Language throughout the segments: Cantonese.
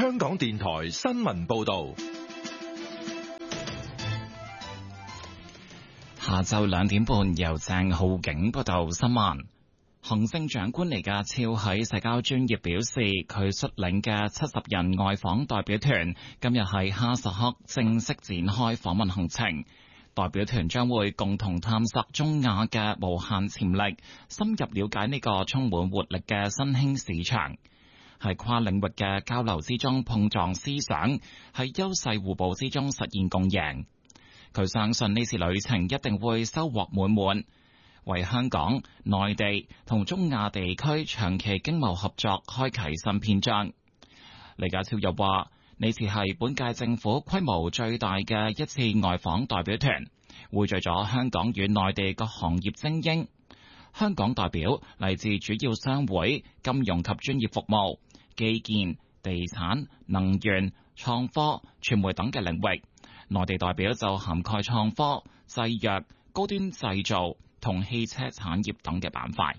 香港電台新聞報道。 下晝2點半，由鄭浩景報道新聞。行政長官李家超喺社交專頁表示，佢率領嘅70人外訪代表團今日喺哈薩克正式展開訪問行程。代表團將會共同探索中亞嘅無限潛力，深入了解呢個充滿活力嘅新興市場。喺跨領域嘅交流之中碰撞思想，喺優勢互補之中實現共贏。佢相信呢次旅程一定會收穫滿滿，為香港、內地同中亞地區長期經貿合作開啟新篇章。李家超又話，呢次係本屆政府規模最大嘅一次外訪代表團，匯聚咗香港與內地各行業精英。香港代表嚟自主要商會、金融及專業服務、基建、地產、能源、創科、傳媒等嘅領域。內地代表就涵蓋創科、製藥、高端製造同汽車產業等嘅板塊。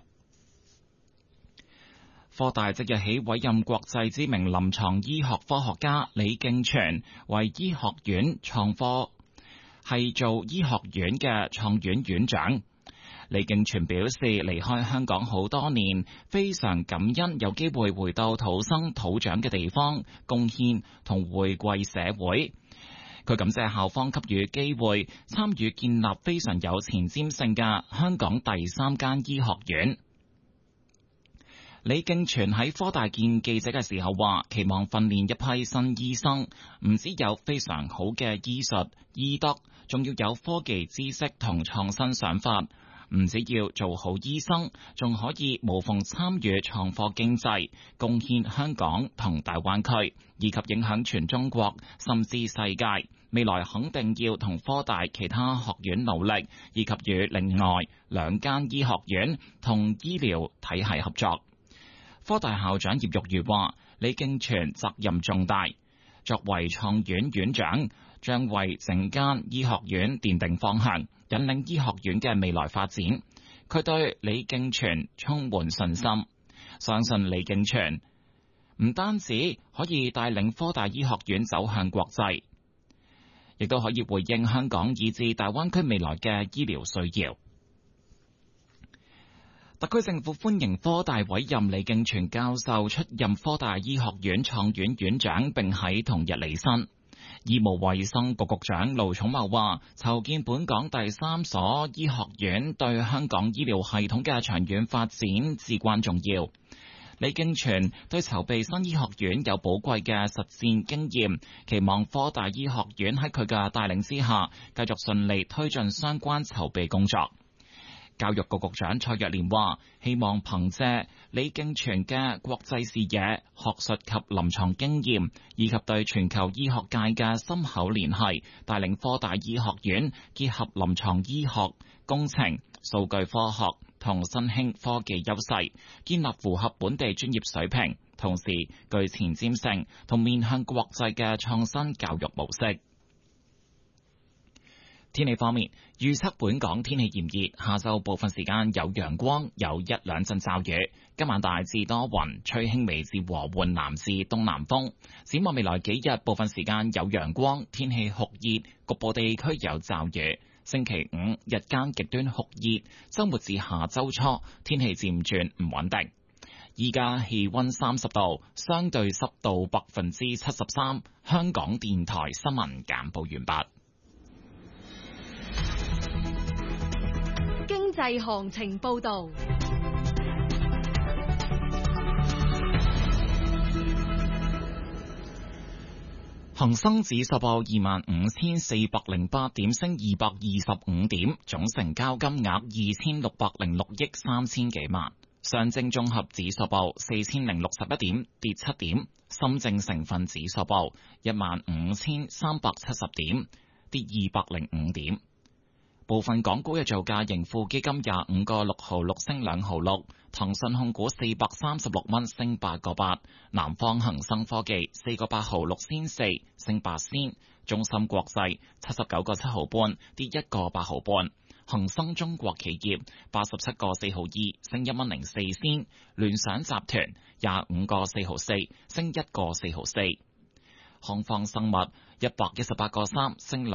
科大即日起委任國際知名臨床醫學科學家李敬全為醫學院創科系做醫學院嘅創院院長。李敬全表示，離開香港好多年，非常感恩有機會回到土生土長嘅地方，貢獻同回饋社會。佢感謝校方給予機會參與建立非常有前瞻性嘅香港第3間醫學院。李敬全喺科大見記者嘅時候話，期望訓練一批新醫生，唔只有非常好嘅醫術、醫德，仲要有科技知識同創新想法。唔只要做好醫生，仲可以無縫參與創科經濟，貢獻香港同大灣區，以及影響全中國甚至世界。未來肯定要同科大其他學院努力，以及與另外2間醫學院同醫療體系合作。科大校長葉玉如話，李敬全責任重大，作為創院院長，將為整間醫學院奠定方向，引領醫學院嘅未來發展。佢對李敬全充滿信心，相信李敬全唔單止可以帶領科大醫學院走向國際，亦都可以回應香港以至大灣區未來嘅醫療需要。特區政府歡迎科大委任李敬全教授出任科大醫學院創院院長，並喺同日履新。醫務衛生局局長盧寵茂話，籌建本港第3所醫學院對香港醫療系統嘅長遠發展至關重要。李敬全對籌備新醫學院有寶貴嘅實戰經驗，期望科大醫學院喺佢嘅帶領之下，繼續順利推進相關籌備工作。教育局局長蔡若蓮話，希望憑借李敬全嘅國際視野、學術及臨床經驗，以及對全球醫學界嘅深厚聯繫，帶領科大醫學院結合臨床醫學、工程、數據科學同新興科技優勢，建立符合本地專業水平，同時具前瞻性同面向國際嘅創新教育模式。天氣方面，預測本港天氣炎熱，下晝部分時間有陽光，有1-2陣驟雨。今晚大致多雲，吹輕微至和緩南至東南風。展望未來幾日，部分時間有陽光，天氣酷熱，局部地區有驟雨。星期5日間極端酷熱，周末至下周初天氣漸轉唔穩定。依家氣溫30度，相對濕度73%。香港電台新聞簡報完畢。 經濟行情報道。 恒生指數報25,408點，升225點，總成交金額2,606億3千幾萬。上證綜合指數報4,061點，跌7點。深證成分指數報15,370點，跌205點。部分港股嘅造價，盈富基金25個6毫6升2毫6，騰訊控股436蚊升8個8，南方恒生科技4個8毫6仙4升8仙，中芯國際79個7毫半跌1個8毫半，恒生中國企業87個4毫2升1蚊04仙，聯想集團25個4毫4升1個4毫4， 康方生物118個3升